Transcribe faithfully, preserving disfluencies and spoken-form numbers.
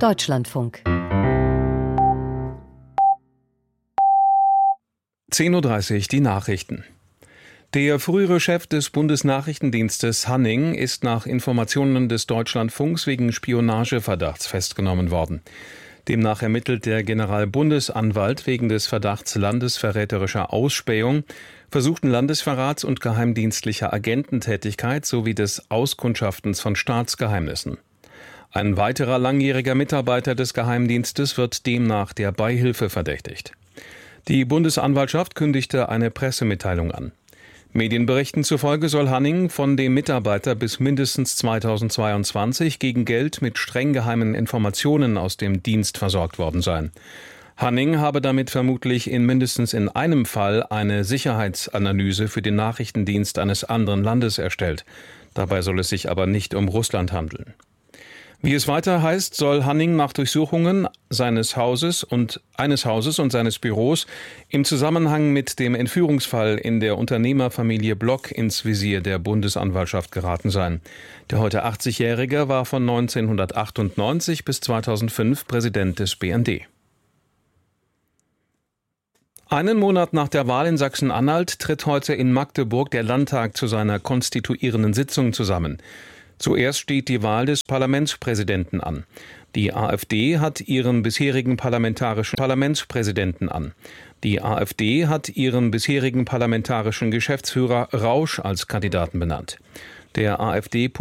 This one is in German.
Deutschlandfunk. zehn Uhr dreißig, die Nachrichten. Der frühere Chef des Bundesnachrichtendienstes Hanning ist nach Informationen des Deutschlandfunks wegen Spionageverdachts festgenommen worden. Demnach ermittelt der Generalbundesanwalt wegen des Verdachts landesverräterischer Ausspähung, versuchten Landesverrats und geheimdienstlicher Agententätigkeit sowie des Auskundschaftens von Staatsgeheimnissen. Ein weiterer langjähriger Mitarbeiter des Geheimdienstes wird demnach der Beihilfe verdächtigt. Die Bundesanwaltschaft kündigte eine Pressemitteilung an. Medienberichten zufolge soll Hanning von dem Mitarbeiter bis mindestens zweitausendzweiundzwanzig gegen Geld mit streng geheimen Informationen aus dem Dienst versorgt worden sein. Hanning habe damit vermutlich in mindestens in einem Fall eine Sicherheitsanalyse für den Nachrichtendienst eines anderen Landes erstellt. Dabei soll es sich aber nicht um Russland handeln. Wie es weiter heißt, soll Hanning nach Durchsuchungen seines Hauses und eines Hauses und seines Büros im Zusammenhang mit dem Entführungsfall in der Unternehmerfamilie Block ins Visier der Bundesanwaltschaft geraten sein. Der heute achtzigjährige war von neunzehnhundertachtundneunzig bis zweitausendfünf Präsident des B N D. Einen Monat nach der Wahl in Sachsen-Anhalt tritt heute in Magdeburg der Landtag zu seiner konstituierenden Sitzung zusammen. Zuerst steht die Wahl des Parlamentspräsidenten an. Die AfD hat ihren bisherigen parlamentarischen Parlamentspräsidenten an. Die AfD hat ihren bisherigen parlamentarischen Geschäftsführer Rausch als Kandidaten benannt. Der AfD